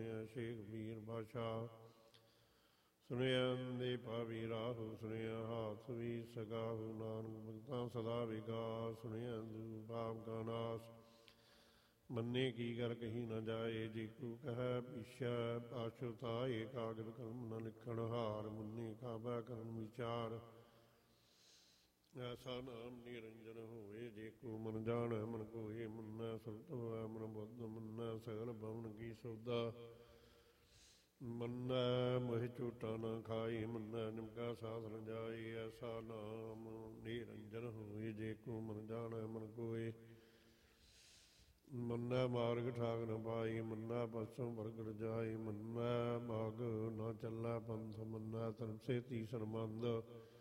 ਸੁਣਿਆ ਸ਼ੇਖ ਵੀਰ ਬਾਸ਼ਾ ਸੁਣਿਆ ਦੇ ਭਾਵੀ ਰਾਹੂ ਸੁਣਿਆ ਹਾਥ ਵੀ ਸਗਾਹੂ ਨਾਨਕ ਭਗਤਾਂ ਸਦਾ ਵਿਗਾਸ ਸੁਣਿਆ ਦੂ ਪਾਪ ਕਾ ਨਾਸ ਮੰਨੇ ਕੀ ਗੱਲ ਕਹੀ ਨਾ ਜਾਏ ਜੇ ਕੋ ਕਹਿ ਪਿਛੈ ਪਾਛੁਤਾਏ ਕਾਗਦ ਕਲਮ ਨ ਲਿਖਣ ਹਾਰ ਮੁੰਨੇ ਕਾਬਾ ਕਰਨ ਵਿਚਾਰ ਐਸਾ ਨਾਮ ਨਿਰੰਜਨ ਹੋਏ ਜੇ ਕੋ ਮਨ ਜਾਣੈ ਮਨ ਕੋਏ ਮੰਨੈ ਸੁਰਤ ਹੋਵੈ ਮਨ ਬੁੱਧ ਮੰਨੈ ਸਗਲ ਭਵਨ ਕੀ ਸੌਦਾ ਮੰਨੈ ਮੋਹਿ ਝੂਠਾ ਨਾ ਖਾਈ ਮੰਨੈ ਨਿਮਕਾ ਸਾਧ ਨ ਜਾਈ ਐਸਾ ਨਾਮ ਨਿਰੰਜਨ ਹੋਏ ਜੇ ਕੋ ਮਨ ਜਾਣੈ ਮਨ ਕੋਏ ਮੰਨੈ ਮਾਰਗ ਠਾਕ ਨ ਪਾਈ ਮੰਨੈ ਪਸੋਂ ਪ੍ਰਗਟ ਜਾਈ ਮੰਨੈ ਮਾਗ ਨਾ ਚੱਲੈ ਪੰਥ ਮੰਨੈ ਧਰਮ ਸੇਤੀ ਸਰਮੰਦ